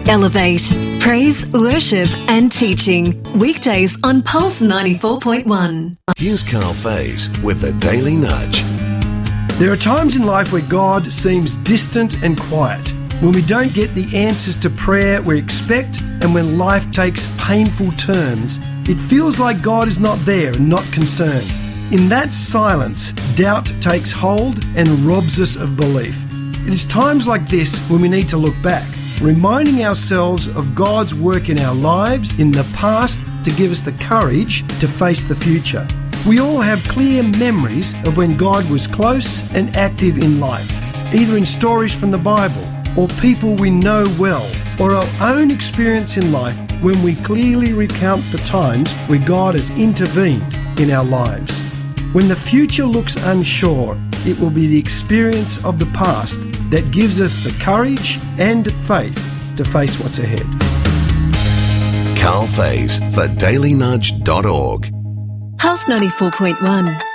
Elevate, praise, worship and teaching. Weekdays on Pulse 94.1. Here's Carl Faze with the Daily Nudge. There are times in life where God seems distant and quiet, when we don't get the answers to prayer we expect, and when life takes painful turns. It feels like God is not there and not concerned. In that silence, doubt takes hold and robs us of belief. It is times like this when we need to look back, reminding ourselves of God's work in our lives in the past to give us the courage to face the future. We all have clear memories of when God was close and active in life, either in stories from the Bible or people we know well, or our own experience in life when we clearly recount the times where God has intervened in our lives. When the future looks unsure, it will be the experience of the past that gives us the courage and faith to face what's ahead. Carl Faze for dailynudge.org. Pulse 94.1.